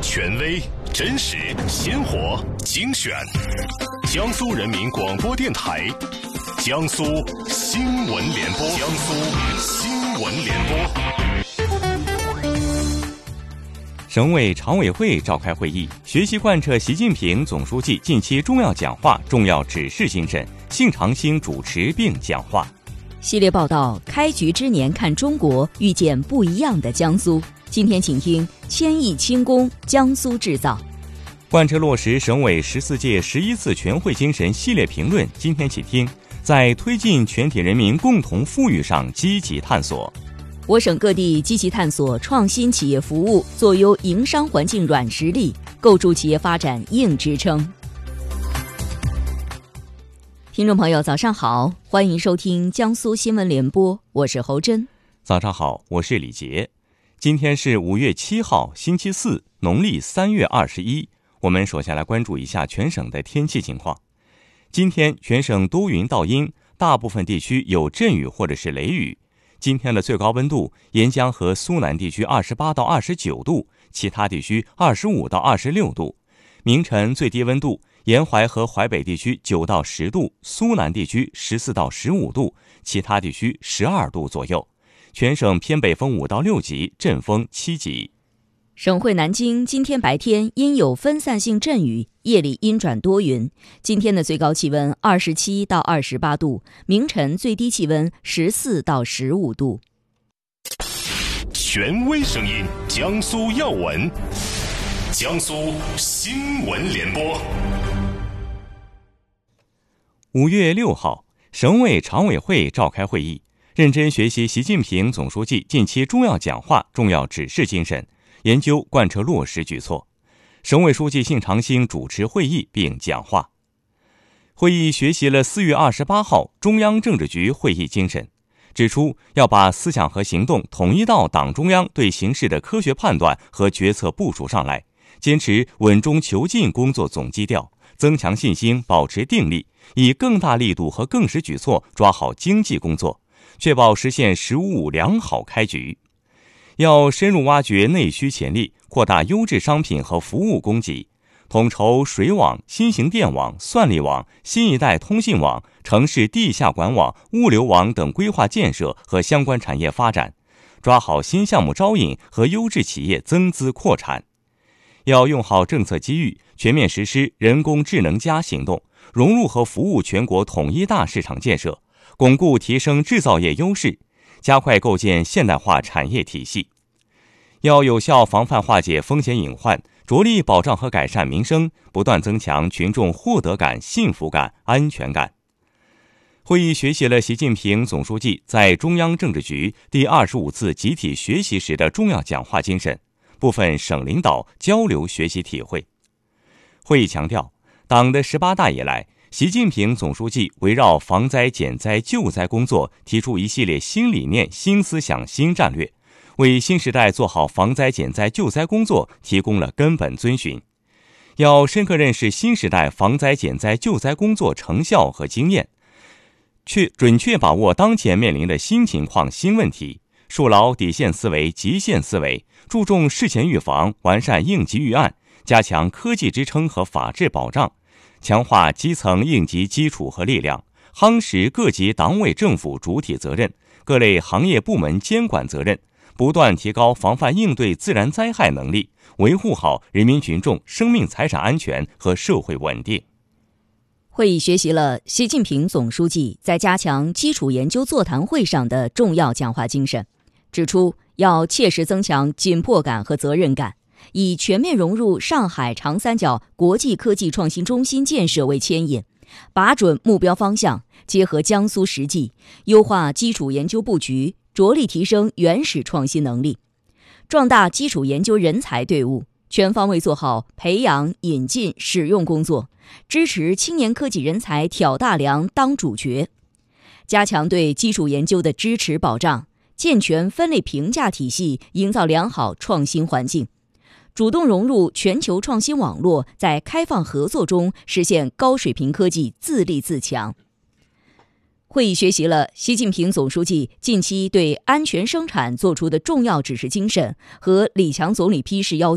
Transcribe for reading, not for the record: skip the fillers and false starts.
权威、真实、鲜活、精选。江苏人民广播电台，江苏新闻联播。江苏新闻联播。 省委常委会召开会议，学习贯彻习近平总书记近期重要讲话、重要指示精神，信长兴主持并讲话。 系列报道：开局之年看中国，遇见不一样的江苏。今天请听千亿轻工江苏制造。 贯彻落实省委14届11次全会精神系列评论，今天请听在推进全体人民共同富裕上积极探索。 我省各地积极探索创新企业服务，做优营商环境软实力，构筑企业发展硬支撑。听众朋友早上好，欢迎收听江苏新闻联播，我是侯真。 早上好，我是李杰。今天是5月7号星期四，农历3月21。我们首先来关注一下全省的天气情况。今天全省多云到阴，大部分地区有阵雨或者是雷雨。今天的最高温度，沿江和苏南地区28到29度，其他地区25到26度。明晨最低温度，沿淮和淮北地区9到10度，苏南地区14到15度，其他地区12度左右。全省偏北风5到6级，阵风7级。 省会南京今天白天阴有分散性阵雨，夜里阴转多云。今天的最高气温27到28度，明晨最低气温14到15度。 权威声音，江苏要闻，江苏新闻联播。 5月6号，省委常委会召开会议，认真学习习近平总书记近期重要讲话、重要指示精神，研究贯彻落实举措。省委书记信长兴主持会议并讲话。会议学习了4月28号中央政治局会议精神，指出要把思想和行动统一到党中央对形势的科学判断和决策部署上来，坚持稳中求进工作总基调，增强信心，保持定力，以更大力度和更实举措抓好经济工作，确保实现“15+5”良好开局。要深入挖掘内需潜力，扩大优质商品和服务供给，统筹水网、新型电网、算力网、新一代通信网、城市地下管网、物流网等规划建设和相关产业发展，抓好新项目招引和优质企业增资扩产。要用好政策机遇，全面实施人工智能行动，融入和服务全国统一大市场建设，巩固提升制造业优势，加快构建现代化产业体系。要有效防范化解风险隐患，着力保障和改善民生，不断增强群众获得感、幸福感、安全感。会议学习了习近平总书记在中央政治局第25次集体学习时的重要讲话精神，部分省领导交流学习体会。会议强调，党的18大以来，习近平总书记围绕防灾减灾救灾工作提出一系列新理念、新思想、新战略，为新时代做好防灾减灾救灾工作提供了根本遵循。要深刻认识新时代防灾减灾救灾工作成效和经验，准确把握当前面临的新情况、新问题，树牢底线思维、极限思维，注重事前预防，完善应急预案，加强科技支撑和法治保障，强化基层应急基础和力量，夯实各级党委政府主体责任、各类行业部门监管责任，不断提高防范应对自然灾害能力，维护好人民群众生命财产安全和社会稳定。 会议学习了习近平总书记在加强基础研究座谈会上的重要讲话精神，指出要切实增强紧迫感和责任感，以全面融入上海长三角国际科技创新中心建设为牵引，把准目标方向，结合江苏实际，优化基础研究布局，着力提升原始创新能力，壮大基础研究人才队伍，全方位做好培养、引进、使用工作，支持青年科技人才挑大梁当主角，加强对基础研究的支持保障，健全分类评价体系，营造良好创新环境，主动融入全球创新网络，在开放合作中实现高水平科技自立自强。会议学习了习近平总书记近期对安全生产作出的重要指示精神和李强总理批示要求。